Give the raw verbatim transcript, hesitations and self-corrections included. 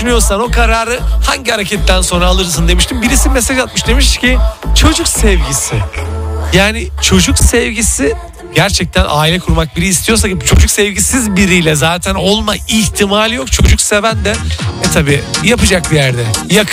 düşünüyorsan o kararı hangi hareketten sonra alırsın demiştim. Birisi mesaj atmış, demiş ki çocuk sevgisi. Yani çocuk sevgisi, gerçekten aile kurmak biri istiyorsa ki çocuk sevgisiz biriyle zaten olma ihtimali yok. Çocuk seven de e tabi yapacak bir yerde yakın